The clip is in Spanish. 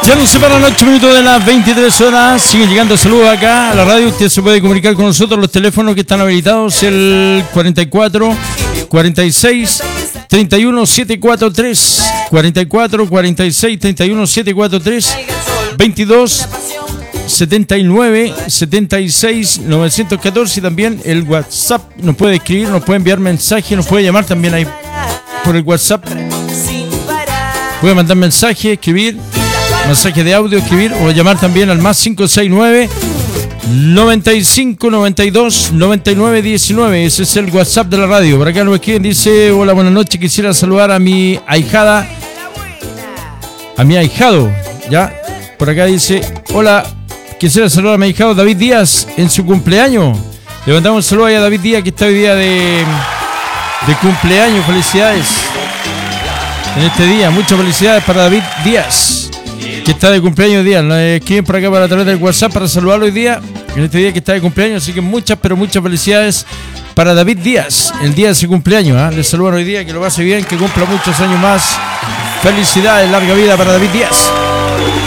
Ya nos separan 8 minutos de las 23 horas. Siguen llegando saludos acá a la radio. Usted se puede comunicar con nosotros. Los teléfonos que están habilitados: el 44 46 31 743, 44 46 31 743, 22 79 76 914. Y también el WhatsApp. Nos puede escribir, nos puede enviar mensaje, nos puede llamar también ahí por el WhatsApp. Puede mandar mensaje, escribir, mensaje de audio, escribir o llamar también al más 569 95 92 99 19. Ese es el WhatsApp de la radio. Por acá nos escriben, dice: hola, buenas noches, quisiera saludar a mi ahijada, a mi ahijado. Ya, por acá dice: hola, quisiera saludar a mi ahijado David Díaz en su cumpleaños. Le mandamos un saludo a David Díaz, que está hoy día de cumpleaños. Felicidades en este día, muchas felicidades para David Díaz, que está de cumpleaños hoy día. Nos escriben por acá para través del WhatsApp para saludarlo hoy día, en este día que está de cumpleaños. Así que muchas, pero muchas felicidades para David Díaz, el día de su cumpleaños. Les saludan hoy día, que lo pase bien, que cumpla muchos años más. Felicidades, larga vida para David Díaz.